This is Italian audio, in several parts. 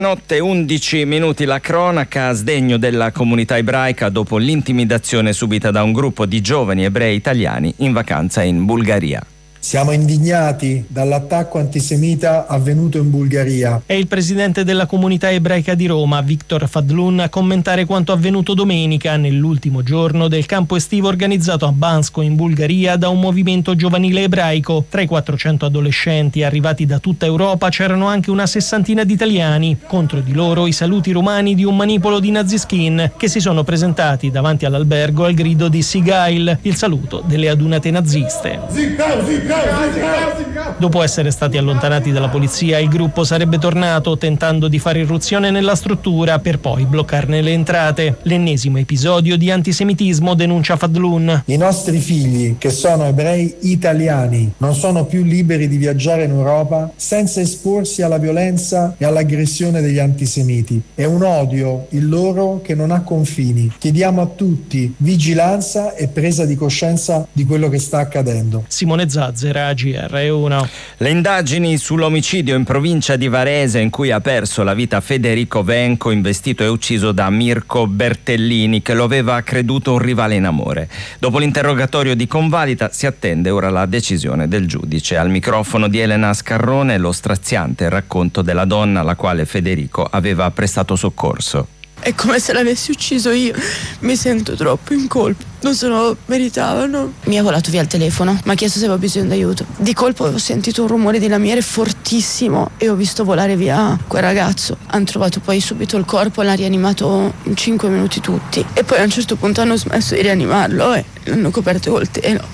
Notte 11 minuti, la cronaca a sdegno della comunità ebraica dopo l'intimidazione subita da un gruppo di giovani ebrei italiani in vacanza in Bulgaria. Siamo indignati dall'attacco antisemita avvenuto in Bulgaria. È il presidente della comunità ebraica di Roma, Victor Fadlun, a commentare quanto avvenuto domenica, nell'ultimo giorno del campo estivo organizzato a Bansko in Bulgaria da un movimento giovanile ebraico. Tra i 400 adolescenti arrivati da tutta Europa c'erano anche una sessantina di italiani. Contro di loro i saluti romani di un manipolo di naziskin che si sono presentati davanti all'albergo al grido di Sigail, il saluto delle adunate naziste. Dopo essere stati allontanati dalla polizia, il gruppo sarebbe tornato tentando di fare irruzione nella struttura per poi bloccarne le entrate. L'ennesimo episodio di antisemitismo, denuncia Fadlun. I nostri figli, che sono ebrei italiani, non sono più liberi di viaggiare in Europa senza esporsi alla violenza e all'aggressione degli antisemiti. È un odio, il loro, che non ha confini. Chiediamo a tutti vigilanza e presa di coscienza di quello che sta accadendo. Simone Zazzera, GR1. Le indagini sull'omicidio in provincia di Varese in cui ha perso la vita Federico Venco, investito e ucciso da Mirko Bertellini, che lo aveva creduto un rivale in amore. Dopo l'interrogatorio di convalida si attende ora la decisione del giudice. Al microfono di Elena Scarrone lo straziante racconto della donna alla quale Federico aveva prestato soccorso. È come se l'avessi ucciso io, mi sento troppo in colpa, non se lo meritavano. Mi ha volato via il telefono, mi ha chiesto se avevo bisogno d'aiuto. Di colpo ho sentito un rumore di lamiere fortissimo e ho visto volare via quel ragazzo. Hanno trovato poi subito il corpo, l'hanno rianimato in 5 minuti tutti e poi a un certo punto hanno smesso di rianimarlo e l'hanno coperto col telo.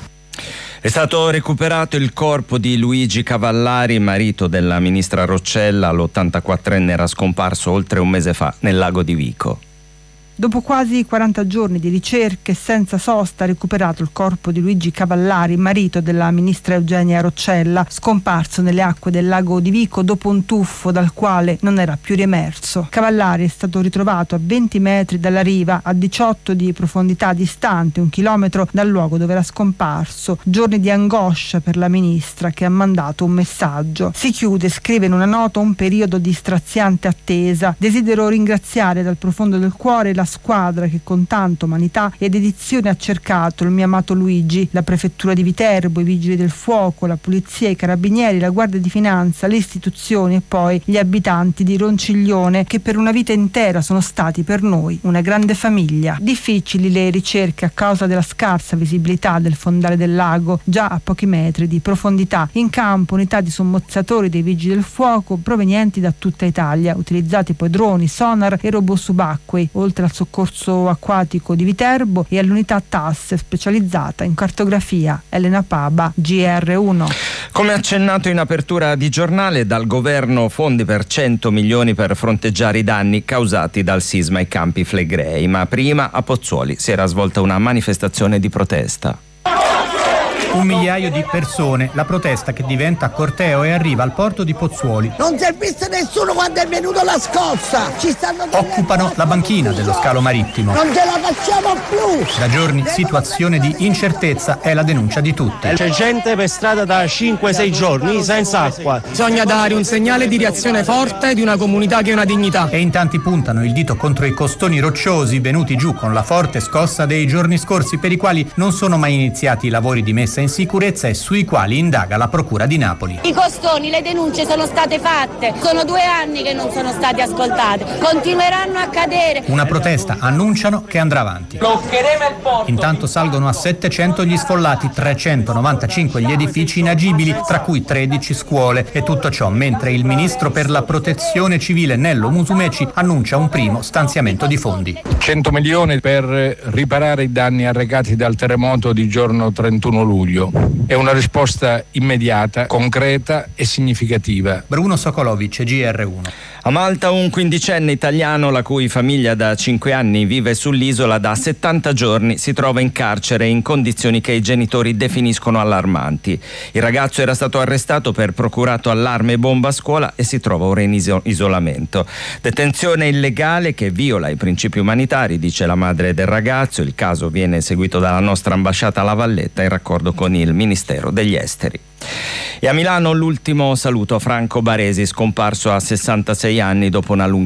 È stato recuperato il corpo di Luigi Cavallari, marito della ministra Roccella. L'84enne era scomparso oltre un mese fa nel lago di Vico. Dopo quasi 40 giorni di ricerche, senza sosta ha recuperato il corpo di Luigi Cavallari, marito della ministra Eugenia Roccella, scomparso nelle acque del lago di Vico dopo un tuffo dal quale non era più riemerso. Cavallari è stato ritrovato a 20 metri dalla riva, a 18 di profondità, distante 1 chilometro dal luogo dove era scomparso. Giorni di angoscia per la ministra, che ha mandato un messaggio. Si chiude, scrive in una nota, un periodo di straziante attesa. Desidero ringraziare dal profondo del cuore la squadra che con tanta umanità e dedizione ha cercato il mio amato Luigi, la prefettura di Viterbo, i vigili del fuoco, la polizia, i carabinieri, la guardia di finanza, le istituzioni e poi gli abitanti di Ronciglione, che per una vita intera sono stati per noi una grande famiglia. Difficili le ricerche a causa della scarsa visibilità del fondale del lago, già a pochi metri di profondità. In campo unità di sommozzatori dei vigili del fuoco provenienti da tutta Italia, utilizzati poi droni, sonar e robot subacquei, oltre al soccorso acquatico di Viterbo e all'unità TAS specializzata in cartografia. Elena Paba, GR1. Come accennato in apertura di giornale, dal governo fondi per 100 milioni per fronteggiare i danni causati dal sisma ai Campi Flegrei, ma prima a Pozzuoli si era svolta una manifestazione di protesta. 1 migliaio di persone, la protesta che diventa corteo e arriva al porto di Pozzuoli. Non si è visto nessuno quando è venuta la scossa. Ci stanno Occupano la banchina dello scalo marittimo. Non ce la facciamo più. Da giorni situazione di incertezza è la denuncia di tutti. C'è gente per strada da 5-6 giorni senza acqua. Bisogna dare un segnale di reazione forte di una comunità che ha una dignità. E in tanti puntano il dito contro i costoni rocciosi venuti giù con la forte scossa dei giorni scorsi, per i quali non sono mai iniziati i lavori di messa in sicurezza e sui quali indaga la Procura di Napoli. I costoni, le denunce sono state fatte, sono 2 anni che non sono state ascoltate, continueranno a cadere. Una protesta, annunciano, che andrà avanti. Bloccheremo il porto. Intanto salgono a 700 gli sfollati, 395 gli edifici inagibili, tra cui 13 scuole, e tutto ciò mentre il ministro per la protezione civile Nello Musumeci annuncia un primo stanziamento di fondi. 100 milioni per riparare i danni arrecati dal terremoto di giorno 31 luglio. È una risposta immediata, concreta e significativa. Bruno Sokolovic, GR1. A Malta un 15enne italiano, la cui famiglia da 5 anni vive sull'isola da 70 giorni, si trova in carcere in condizioni che i genitori definiscono allarmanti. Il ragazzo era stato arrestato per procurato allarme e bomba a scuola e si trova ora in isolamento. Detenzione illegale che viola i principi umanitari, dice la madre del ragazzo. Il caso viene seguito dalla nostra ambasciata a La Valletta in raccordo con il Ministero degli Esteri. E a Milano l'ultimo saluto a Franco Baresi, scomparso a 66 anni dopo una lunga